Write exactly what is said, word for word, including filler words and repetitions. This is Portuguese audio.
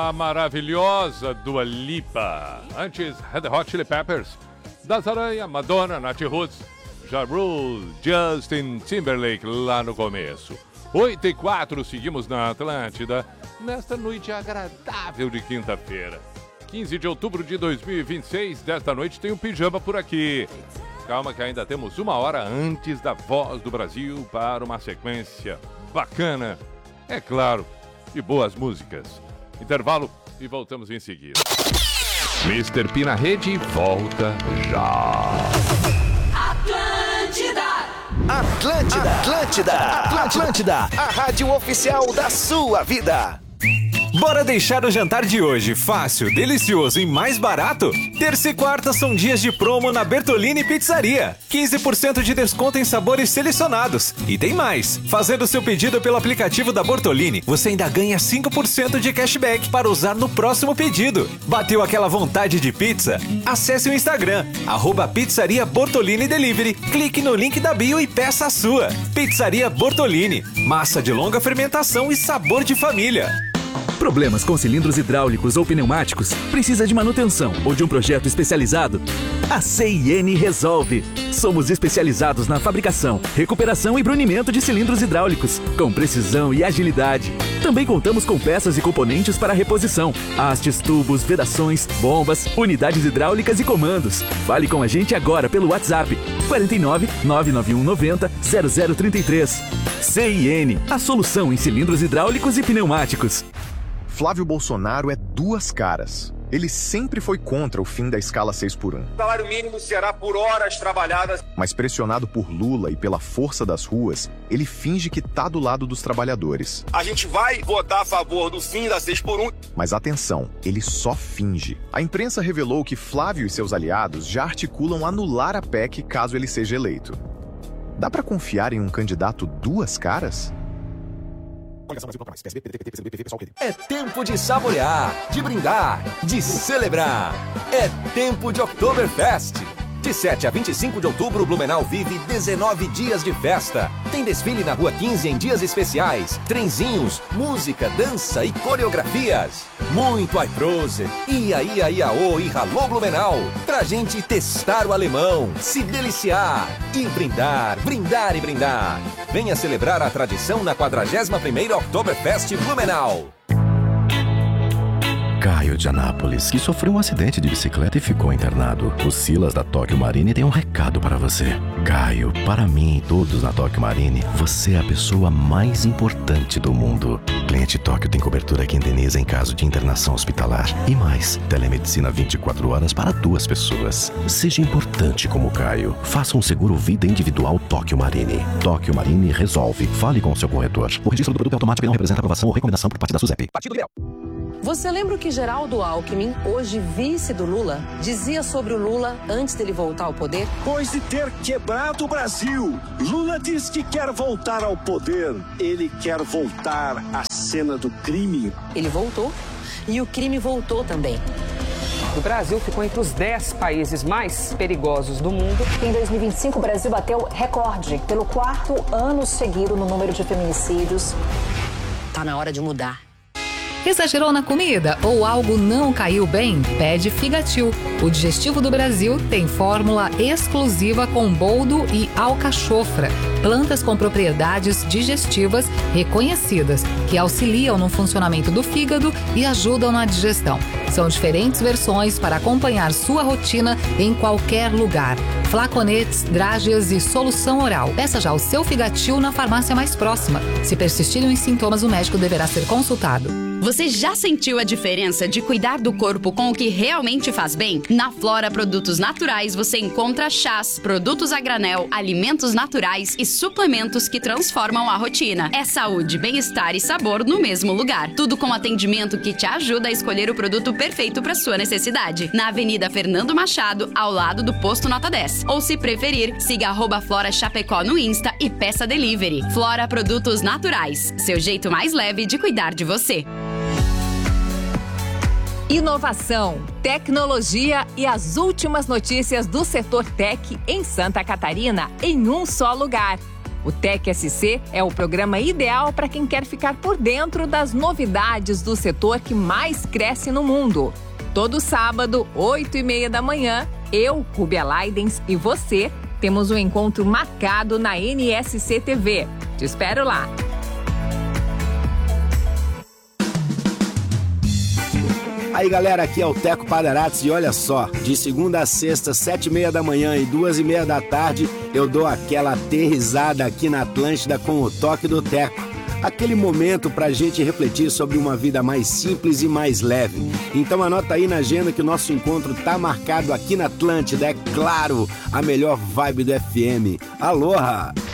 a maravilhosa Dua Lipa. Antes, Red Hot Chili Peppers, Das Aranha, Madonna, Nath Roots, Ja Rule, Justin Timberlake lá no começo. oito e quatro, seguimos na Atlântida, nesta noite agradável de quinta-feira. quinze de outubro de dois mil e vinte e seis, desta noite tem um pijama por aqui. Calma que ainda temos uma hora antes da Voz do Brasil para uma sequência bacana, é claro, de boas músicas. Intervalo e voltamos em seguida. mister P na rede volta já. Atlântida! Atlântida! Atlântida! Atlântida! A rádio oficial da sua vida. Bora deixar o jantar de hoje fácil, delicioso e mais barato? Terça e quarta são dias de promo na Bertolini Pizzaria. quinze por cento de desconto em sabores selecionados. E tem mais. Fazendo seu pedido pelo aplicativo da Bortolini, você ainda ganha cinco por cento de cashback para usar no próximo pedido. Bateu aquela vontade de pizza? Acesse o Instagram, arroba Pizzaria Bortolini Delivery. Clique no link da bio e peça a sua. Pizzaria Bortolini. Massa de longa fermentação e sabor de família. Problemas com cilindros hidráulicos ou pneumáticos? Precisa de manutenção ou de um projeto especializado? A C I N resolve. Somos especializados na fabricação, recuperação e brunimento de cilindros hidráulicos, com precisão e agilidade. Também contamos com peças e componentes para reposição, hastes, tubos, vedações, bombas, unidades hidráulicas e comandos. Fale com a gente agora pelo WhatsApp quatro nove nove nove um nove zero zero zero três três. C I N, a solução em cilindros hidráulicos e pneumáticos. Flávio Bolsonaro é duas caras. Ele sempre foi contra o fim da escala seis por um. O salário mínimo será por horas trabalhadas. Mas pressionado por Lula e pela força das ruas, ele finge que tá do lado dos trabalhadores. A gente vai votar a favor do fim da seis por um. Mas atenção, ele só finge. A imprensa revelou que Flávio e seus aliados já articulam anular a P E C caso ele seja eleito. Dá pra confiar em um candidato duas caras? É tempo de saborear, de brindar, de celebrar. É tempo de Oktoberfest. De sete a vinte e cinco de outubro, Blumenau vive dezenove dias de festa. Tem desfile na Rua quinze em dias especiais, trenzinhos, música, dança e coreografias. Muito iProse, Ia, Ia, Iaô e Ralô Blumenau. Pra gente testar o alemão, se deliciar e brindar, brindar e brindar. Venha celebrar a tradição na quadragésima primeira Oktoberfest Blumenau. Caio de Anápolis, que sofreu um acidente de bicicleta e ficou internado. O Silas da Tóquio Marine tem um recado para você. Caio, para mim e todos na Tóquio Marine, você é a pessoa mais importante do mundo. Cliente Tóquio tem cobertura que indeniza em caso de internação hospitalar. E mais, telemedicina vinte e quatro horas para duas pessoas. Seja importante como Caio. Faça um seguro vida individual Tóquio Marine. Tóquio Marine resolve. Fale com o seu corretor. O registro do produto é automático e não representa aprovação ou recomendação por parte da SUSEP. Partido Liberal. Você lembra o que Geraldo Alckmin, hoje vice do Lula, dizia sobre o Lula antes dele voltar ao poder? Depois de ter quebrado o Brasil, Lula diz que quer voltar ao poder. Ele quer voltar à cena do crime. Ele voltou e o crime voltou também. O Brasil ficou entre os dez países mais perigosos do mundo. Em dois mil e vinte e cinco, o Brasil bateu recorde pelo quarto ano seguido no número de feminicídios. Tá na hora de mudar. Exagerou na comida ou algo não caiu bem? Pede Figatil. O digestivo do Brasil tem fórmula exclusiva com boldo e alcachofra, plantas com propriedades digestivas reconhecidas, que auxiliam no funcionamento do fígado e ajudam na digestão. São diferentes versões para acompanhar sua rotina em qualquer lugar. Flaconetes, drágeas e solução oral. Peça já o seu Figatil na farmácia mais próxima. Se persistirem os sintomas, o médico deverá ser consultado. Você já sentiu a diferença de cuidar do corpo com o que realmente faz bem? Na Flora Produtos Naturais você encontra chás, produtos a granel, alimentos naturais e suplementos que transformam a rotina. É saúde, bem-estar e sabor no mesmo lugar. Tudo com atendimento que te ajuda a escolher o produto perfeito para sua necessidade. Na Avenida Fernando Machado, ao lado do Posto Nota dez. Ou se preferir, siga arroba Flora Chapecó no Insta e peça delivery. Flora Produtos Naturais, seu jeito mais leve de cuidar de você. Inovação, tecnologia e as últimas notícias do setor tech em Santa Catarina em um só lugar. O Tec S C é o programa ideal para quem quer ficar por dentro das novidades do setor que mais cresce no mundo. Todo sábado, oito e meia da manhã, eu, Rubia Leidens e você temos um encontro marcado na N S C T V. Te espero lá! Aí galera, aqui é o Teco Padarates e olha só, de segunda a sexta, sete e meia da manhã e duas e meia da tarde, eu dou aquela aterrissada aqui na Atlântida com o toque do Teco. Aquele momento pra gente refletir sobre uma vida mais simples e mais leve. Então anota aí na agenda que o nosso encontro tá marcado aqui na Atlântida, é claro, a melhor vibe do F M. Aloha!